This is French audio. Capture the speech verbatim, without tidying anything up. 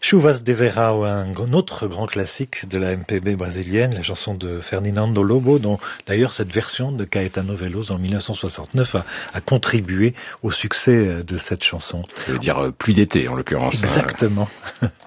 Chuvas de Verão, un autre grand classique de la M P B brésilienne, la chanson de Fernando Lobo, dont d'ailleurs cette version de Caetano Veloso en mille neuf cent soixante-neuf a, a contribué au succès de cette chanson. Ça veut dire euh, pluie d'été en l'occurrence. Exactement.